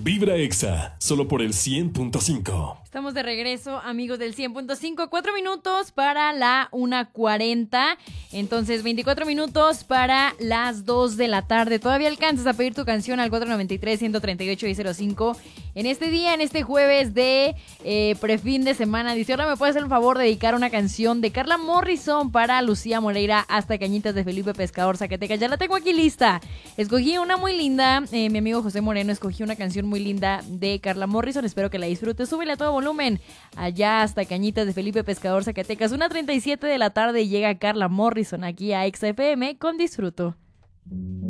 Vibra Exa, solo por el 100.5. Estamos de regreso, amigos del 100.5. 4 minutos para la 1:40. Entonces, 24 minutos para las 2 de la tarde. Todavía alcanzas a pedir tu canción al 493-138-05. En este día, en este jueves de prefin de semana. Dice, ahora me puedes hacer un favor de dedicar una canción de Carla Morrison para Lucía Moreira hasta Cañitas de Felipe Pescador, Zacatecas. Ya la tengo aquí lista. Escogí una muy linda. Mi amigo José Moreno escogió una canción muy linda de Carla Morrison. Espero que la disfrutes. Súbele a todo volumen. Allá hasta Cañitas de Felipe Pescador, Zacatecas. 1:37 de la tarde llega Carla Morrison aquí a XFM con Disfruto.